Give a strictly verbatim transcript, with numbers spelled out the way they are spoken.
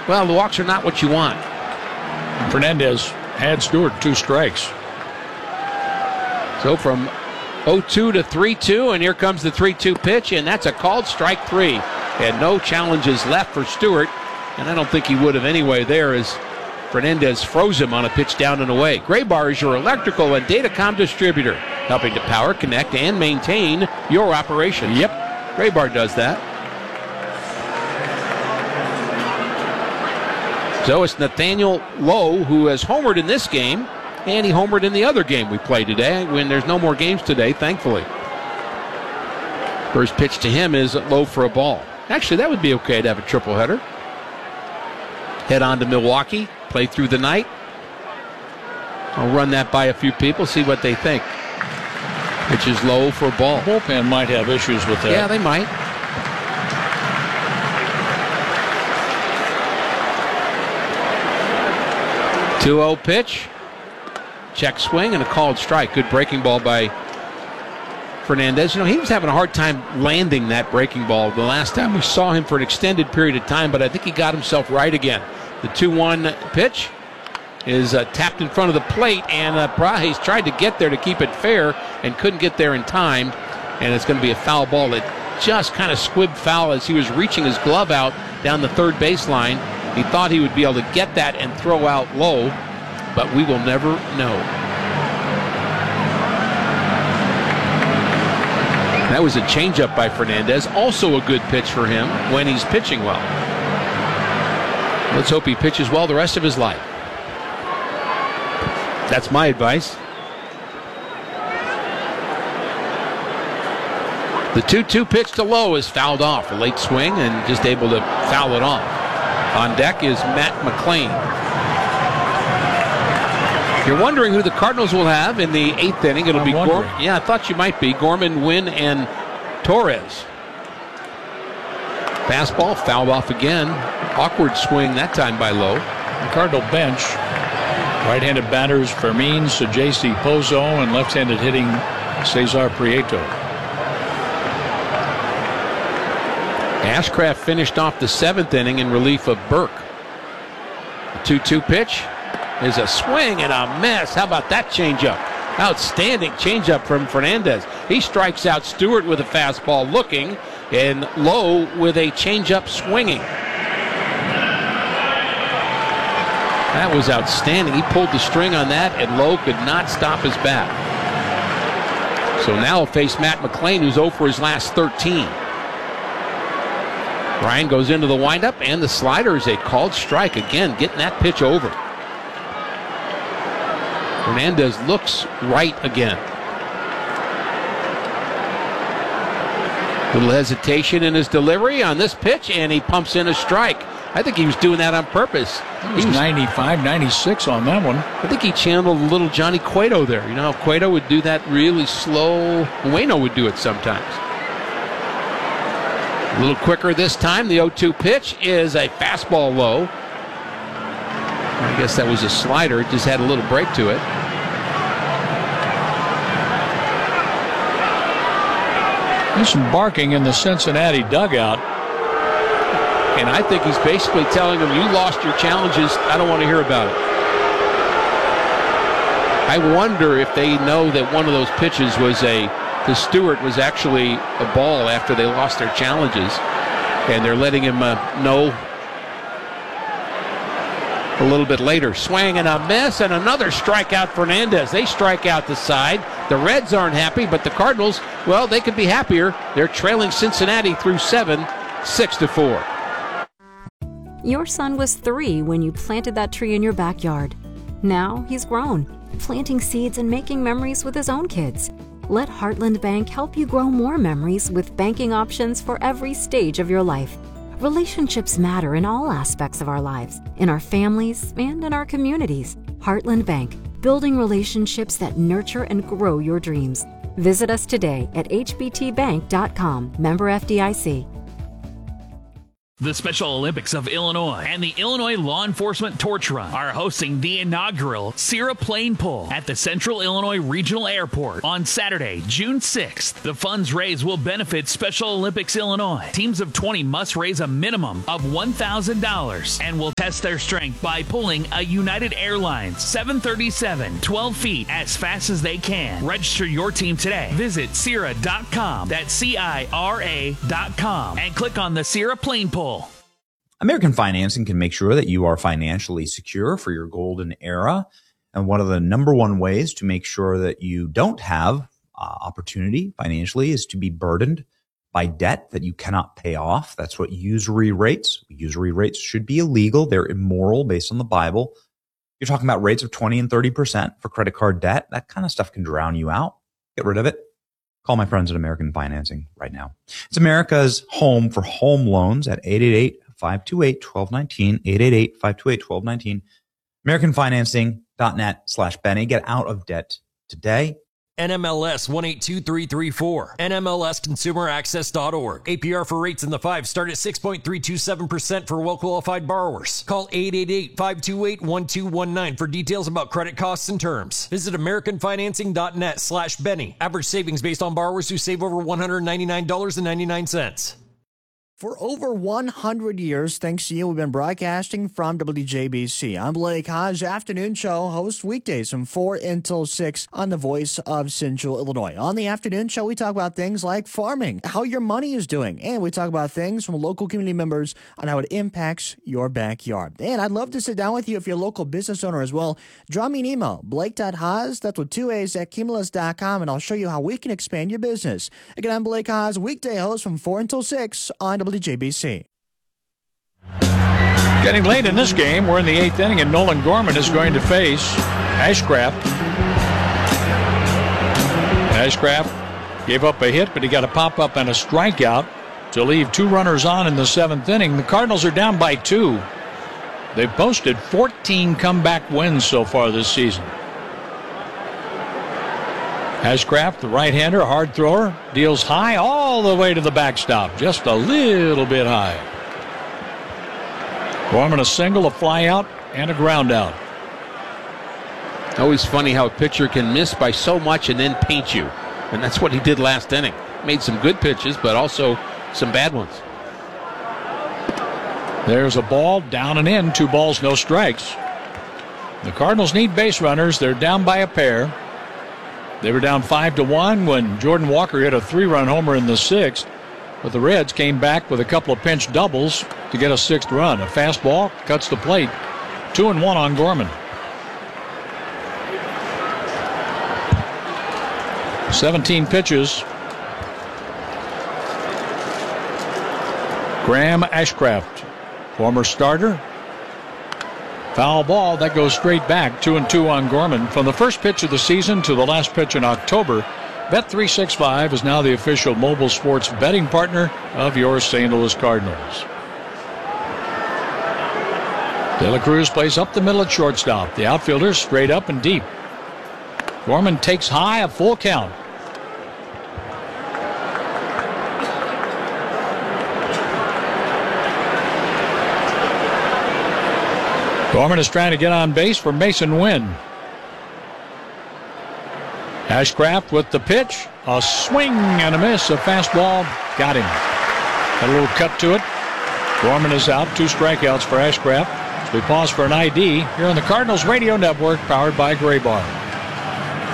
well, the walks are not what you want. Fernandez had Stewart two strikes. So from oh two to three two, and here comes the three two pitch, and that's a called strike three. And no challenges left for Stewart, and I don't think he would have anyway there as Fernandez froze him on a pitch down and away. Graybar is your electrical and datacom distributor, helping to power, connect, and maintain your operation. Yep. Graybar does that. So it's Nathaniel Lowe who has homered in this game, and he homered in the other game we played today when there's no more games today, thankfully. First pitch to him is low for a ball. Actually, that would be okay to have a triple header. Head on to Milwaukee, play through the night. I'll run that by a few people, see what they think. Pitch is low for a ball. The bullpen might have issues with that. Yeah, they might. two oh pitch. Check swing and a called strike. Good breaking ball by Fernandez. You know, he was having a hard time landing that breaking ball the last time we saw him for an extended period of time, but I think he got himself right again. The two one pitch is uh, tapped in front of the plate, and uh, Prajes tried to get there to keep it fair and couldn't get there in time, and it's going to be a foul ball that just kind of squibbed foul as he was reaching his glove out down the third baseline. He thought he would be able to get that and throw out low, but we will never know. That was a changeup by Fernandez. Also a good pitch for him when he's pitching well. Let's hope he pitches well the rest of his life. That's my advice. The two two pitch to Lowe is fouled off. A late swing and just able to foul it off. On deck is Matt McClain. You're wondering who the Cardinals will have in the eighth inning. It'll I'm be Gorman. Yeah, I thought you might be. Gorman, Wynn, and Torres. Fastball fouled off again. Awkward swing that time by Lowe. The Cardinal bench, right-handed batters Fermin, Sajaci Pozo, and left-handed hitting Cesar Prieto. Ashcraft finished off the seventh inning in relief of Burke. The two two pitch is a swing and a miss. How about that changeup? Outstanding changeup from Fernandez. He strikes out Stewart with a fastball looking, and Lowe with a changeup swinging. That was outstanding. He pulled the string on that, and Lowe could not stop his bat. So now he'll face Matt McClain, who's oh for his last thirteen. Ryan goes into the windup, and the slider is a called strike. Again, getting that pitch over. Fernandez looks right again. Little hesitation in his delivery on this pitch, and he pumps in a strike. I think he was doing that on purpose. He was ninety-five, ninety-six on that one. I think he channeled a little Johnny Cueto there. You know how Cueto would do that really slow? Ueno would do it sometimes. A little quicker this time. The oh two pitch is a fastball low. I guess that was a slider. It just had a little break to it. There's some barking in the Cincinnati dugout. And I think he's basically telling them, you lost your challenges. I don't want to hear about it. I wonder if they know that one of those pitches was a, to Stewart was actually a ball after they lost their challenges. And they're letting him uh, know a little bit later. Swing and a miss, and another strikeout Fernandez. They strike out the side. The Reds aren't happy, but the Cardinals, well, they could be happier. They're trailing Cincinnati through seven, six to four. Your son was three when you planted that tree in your backyard. Now he's grown, planting seeds and making memories with his own kids. Let Heartland Bank help you grow more memories with banking options for every stage of your life. Relationships matter in all aspects of our lives, in our families and in our communities. Heartland Bank, building relationships that nurture and grow your dreams. Visit us today at h b t bank dot com, member F D I C. The Special Olympics of Illinois and the Illinois Law Enforcement Torch Run are hosting the inaugural Sierra Plane Pull at the Central Illinois Regional Airport on Saturday, June sixth. The funds raised will benefit Special Olympics Illinois. Teams of twenty must raise a minimum of one thousand dollars and will test their strength by pulling a United Airlines seven thirty-seven twelve feet as fast as they can. Register your team today. Visit Sierra dot com. That's C I R A dot com and click on the Sierra Plane Pull. American Financing can make sure that you are financially secure for your golden era. And one of the number one ways to make sure that you don't have uh, opportunity financially is to be burdened by debt that you cannot pay off. That's what usury rates. Usury rates should be illegal. They're immoral based on the Bible. You're talking about rates of twenty and thirty percent for credit card debt. That kind of stuff can drown you out. Get rid of it. Call my friends at American Financing right now. It's America's home for home loans at eight eight eight, five two eight, one two one nine, eight eight eight, five two eight, one two one nine, american financing dot net slash Benny. Get out of debt today. N M L S one eight two three three four. N M L S consumer access dot org. A P R for rates in the five start at six point three two seven percent for well-qualified borrowers. Call eight eight eight, five two eight, one two one nine for details about credit costs and terms. Visit american financing dot net slash Benny. Average savings based on borrowers who save over one hundred ninety-nine dollars and ninety-nine cents. For over one hundred years, thanks to you, we've been broadcasting from W J B C. I'm Blake Hodge, afternoon show host weekdays from four until six on the Voice of Central Illinois. On the afternoon show, we talk about things like farming, how your money is doing, and we talk about things from local community members on how it impacts your backyard. And I'd love to sit down with you if you're a local business owner as well. Drop me an email, blake dot hodge, that's with two A's, at cumulus dot com, and I'll show you how we can expand your business. Again, I'm Blake Hodge, weekday host from four until six on W J B C. Getting late in this game, we're in the eighth inning, and Nolan Gorman is going to face Ashcraft. Ashcraft gave up a hit, but he got a pop-up and a strikeout to leave two runners on in the seventh inning. The Cardinals are down by two. They've posted fourteen comeback wins so far this season. Ashcraft, the right-hander, hard thrower, deals high all the way to the backstop, just a little bit high. Gorman a single, a fly out, and a ground out. Always funny how a pitcher can miss by so much and then paint you. And that's what he did last inning. Made some good pitches, but also some bad ones. There's a ball, down and in, two balls, no strikes. The Cardinals need base runners. They're down by a pair. They were down five to one when Jordan Walker hit a three-run homer in the sixth. But the Reds came back with a couple of pinch doubles to get a sixth run. A fastball cuts the plate. Two and one on Gorman. seventeen pitches. Graham Ashcraft, former starter. Foul ball, that goes straight back. Two and two on Gorman. From the first pitch of the season to the last pitch in October, Bet three sixty-five is now the official mobile sports betting partner of your Saint Louis Cardinals. De La Cruz plays up the middle at shortstop. The outfielder straight up and deep. Gorman takes high, a full count. Gorman is trying to get on base for Mason Wynn. Ashcraft with the pitch. A swing and a miss. A fastball. Got him. Got a little cut to it. Gorman is out. Two strikeouts for Ashcraft. We pause for an I D here on the Cardinals Radio Network, powered by Gray Bar.